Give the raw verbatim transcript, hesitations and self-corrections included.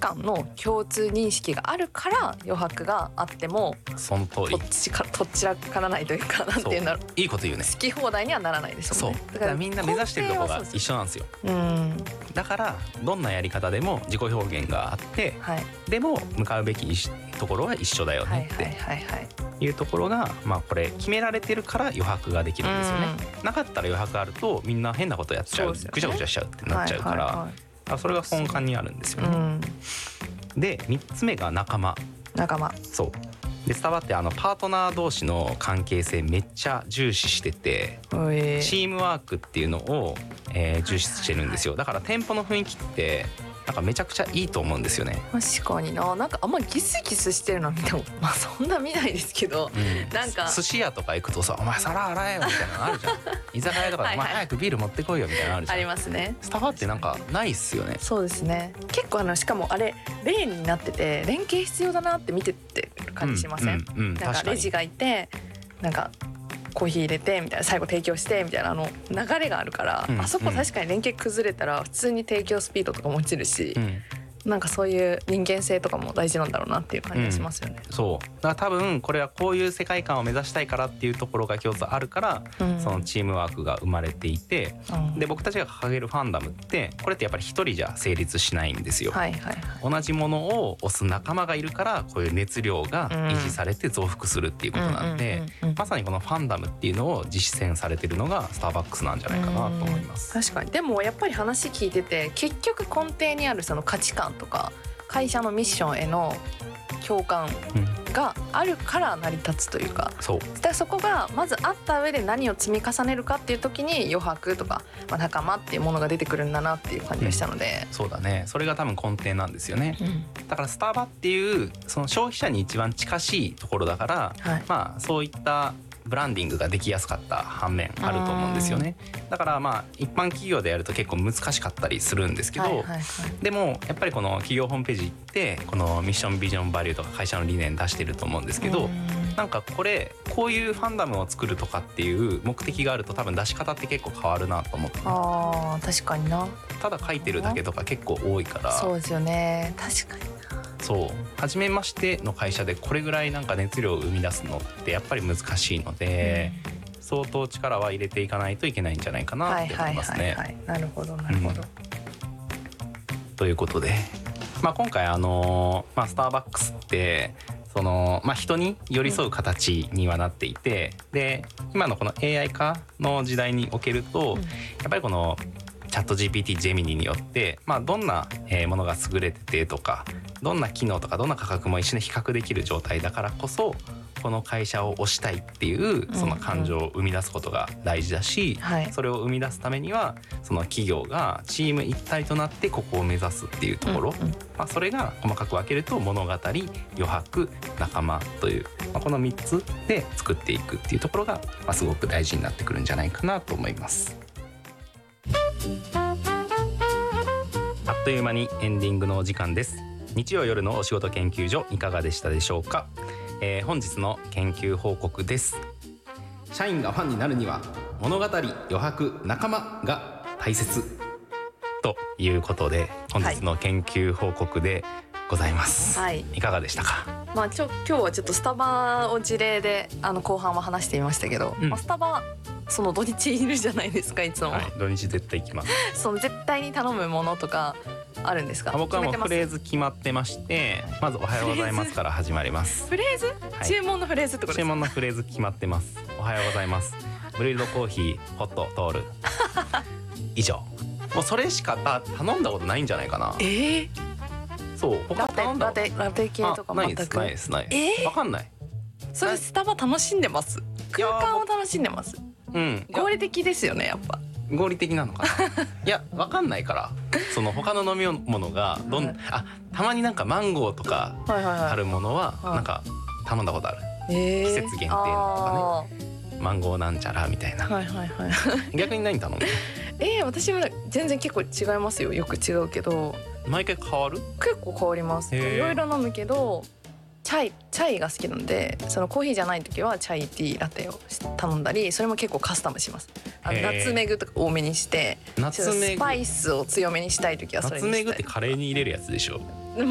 観の共通認識があるから余白があってもその通り、 とっちかとっちらからないというか、なんていうんだろう、 いいこと言うね。 好き放題にはならないですもんね。 そうだからみんな目指してるところが一緒なんですよ。 うんだからどんなやり方でも自己表現があって、はい、でも向かうべきところは一緒だよねっていうところが、まあこれ決められてるから余白ができるんですよね。なかったら余白あるとみんな変なことやっちゃう、ぐちゃぐちゃしちゃうってなっちゃうから、はいはいはい、それが根幹にあるんですよね。うん、でみっつめが仲間。 仲間。 そうでスタバってあのパートナー同士の関係性めっちゃ重視してて、チームワークっていうのを、えー、重視してるんですよ。だから店舗の雰囲気ってなんかめちゃくちゃいいと思うんですよね。 確かにな。なんかあんまギスギスしてるの見ても、まあそんな見ないですけど、うん、なんか寿司屋とか行くとさ、お前皿洗えよみたいなのあるじゃん。居酒屋とかでお前早くビール持ってこいよみたいなのあるじゃん。 ありますね。 スタバってなんかないっすよね。 そうですね。結構あのしかもあれレーンになってて連携必要だなって見ててる感じしません？うんうんうん、なんかレジがいてなんかコーヒー入れてみたいな、最後提供してみたいなあの流れがあるから、うん、あそこ確かに連携崩れたら普通に提供スピードとかも落ちるし、うん、なんかそういう人間性とかも大事なんだろうなっていう感じがしますよね。 うん、そうだから多分これはこういう世界観を目指したいからっていうところが共通あるから、うん、そのチームワークが生まれていて、うん、で僕たちが掲げるファンダムってこれってやっぱり一人じゃ成立しないんですよ。はいはいはい、同じものを推す仲間がいるからこういう熱量が維持されて増幅するっていうことなんで、まさにこのファンダムっていうのを実践されてるのがスターバックスなんじゃないかなと思います。 確かに。でもやっぱり話聞いてて結局根底にあるその価値観とか会社のミッションへの共感があるから成り立つというか、うん、そうでそこがまずあった上で何を積み重ねるかっていう時に余白とか、まあ、仲間っていうものが出てくるんだなっていう感じがしたので、 うん、そうだね。それが多分根底なんですよね。うん、だからスタバっていうその消費者に一番近しいところだから、はい、まあそういったブランディングができやすかった反面あると思うんですよね。だからまあ一般企業でやると結構難しかったりするんですけど、はいはいはい、でもやっぱりこの企業ホームページってこのミッションビジョンバリューとか会社の理念出してると思うんですけど、なんかこれこういうファンダムを作るとかっていう目的があると多分出し方って結構変わるなと思って。 あー確かにな。 ただ書いてるだけとか結構多いから。 そうですよね。確かにな。 そう初めましての会社でこれぐらいなんか熱量を生み出すのってやっぱり難しいので、うん、相当力は入れていかないといけないんじゃないかなって思いますね。はいはいはいはい、 なるほどなるほど、 うん、ということで、まあ、今回あの、まあ、スターバックスってその、まあ、人に寄り添う形にはなっていて、うん、で今のこの エーアイ 化の時代におけると、うん、やっぱりこのチャット ジーピーティー ジェミニによって、まあ、どんなものが優れててとかどんな機能とかどんな価格も一緒に比較できる状態だからこそこの会社を推したいっていうその感情を生み出すことが大事だし、うんうん、それを生み出すためにはその企業がチーム一体となってここを目指すっていうところ、うんうんまあ、それが細かく分けると物語、余白、仲間という、まあ、このみっつで作っていくっていうところが、まあ、すごく大事になってくるんじゃないかなと思います。あっという間にエンディングのお時間です。日曜夜のお仕事研究所いかがでしたでしょうか。えー、本日の研究報告です。社員がファンになるには物語、余白、仲間が大切ということで本日の研究報告でございます、はい、いかがでしたか。 まあ、ちょ今日はちょっとスタバを事例であの後半は話してみましたけど、うんまあ、スタバその土日いるじゃないですかいつも、はい、 土日絶対行きます。 その絶対に頼むものとかあるんですか。 僕はもうフレーズ決まってましてまずおはようございますから始まります。 フレーズ、はい、注文のフレーズってことですか。 注文のフレーズ決まってます。おはようございます、ブリルドコーヒーホットトール以上。もうそれしか頼んだことないんじゃないかな。 えー、 そう他頼んだラテラテ系とか全くないですないですないです、えー、分かんない。 それスタバ楽しんでます。空間を楽しんでます。うん、合理的ですよねやっぱ。 合理的なのかないや分かんないからその他の飲み物がどん、はい、あたまになんかマンゴーとかあるものはなんか頼んだことある、はいはいはい、季節限定のとかねマンゴーなんちゃらみたいな、はいはいはい、逆に何頼むの。 えー、私は全然結構違いますよ。よく違うけど毎回変わる。 結構変わります。いろいろ飲むけどチャイ、チャイが好きなのでそのコーヒーじゃない時はチャイティーラテを頼んだりそれも結構カスタムします。あのナツメグとか多めにしてナツメグスパイスを強めにしたい時はそれにしたい。ナツメグってカレーに入れるやつでしょ。